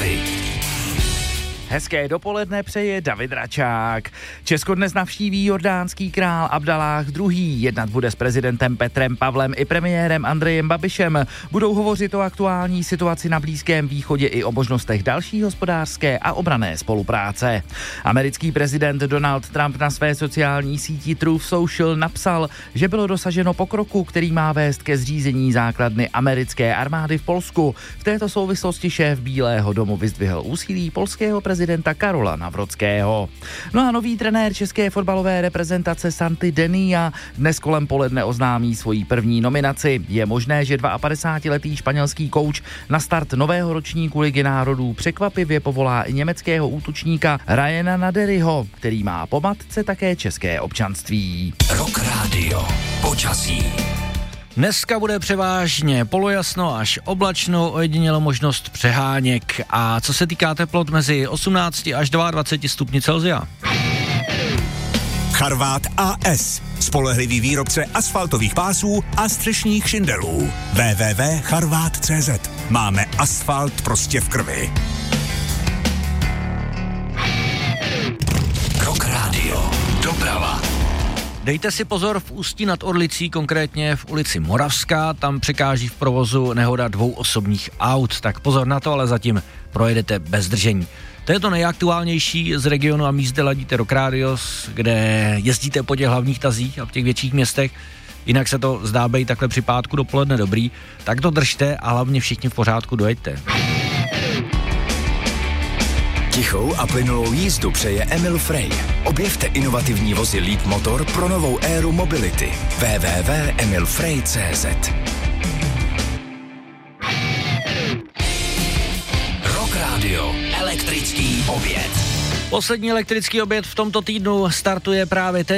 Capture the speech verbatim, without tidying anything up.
krvi. Hezké dopoledne přeje David Račák. Česko dnes navštíví jordánský král Abdalláh druhý. Jednat bude s prezidentem Petrem Pavlem i premiérem Andrejem Babišem. Budou hovořit o aktuální situaci na Blízkém východě i o možnostech další hospodářské a obranné spolupráce. Americký prezident Donald Trump na své sociální síti Truth Social napsal, že bylo dosaženo pokroku, který má vést ke zřízení základny americké armády v Polsku. V této souvislosti šéf Bílého domu vyzdvihl úsilí polského prezidenta prezidenta Karola Nawrockiho. No a nový trenér české fotbalové reprezentace Santi Denia dnes kolem poledne oznámí svoji první nominaci. Je možné, že padesátidvouletý španělský kouč na start nového ročníku Ligy národů překvapivě povolá i německého útočníka Ryana Naderyho, který má po matce také české občanství. Rock Radio. Počasí. Dneska bude převážně polojasno až oblačno, ojedinělo možnost přeháněk. A co se týká teplot, mezi osmnácti až dvaceti dvěma stupni Celsia. Charvát A S. Spolehlivý výrobce asfaltových pásů a střešních šindelů. w w w tečka charvát tečka cé zet. Máme asfalt prostě v krvi. Rock Radio. Doprava. Dejte si pozor v Ústí nad Orlicí, konkrétně v ulici Moravská, tam překáží v provozu nehoda dvou osobních aut, tak pozor na to, ale zatím projedete bez zdržení. To je to nejaktuálnější z regionu a míst, kde ladíte Rock Radio, kde jezdíte po těch hlavních tazích a v těch větších městech, jinak se to zdá být takhle při pátku dopoledne dobrý, tak to držte a hlavně všichni v pořádku dojeďte. Tichou a plynulou jízdu přeje Emil Frey. Objevte inovativní vozy Leap Motor pro novou éru mobility. w w w tečka emil frey tečka cé zet. Rock Radio. Elektrický oběd. Poslední elektrický oběd v tomto týdnu startuje právě teď.